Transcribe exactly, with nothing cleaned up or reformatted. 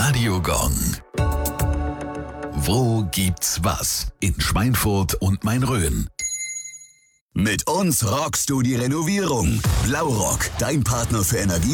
Radio Gong. Wo gibt's was? In Schweinfurt und Main-Rhön. Mit uns rockst du die Renovierung. Blaurock, dein Partner für Energie.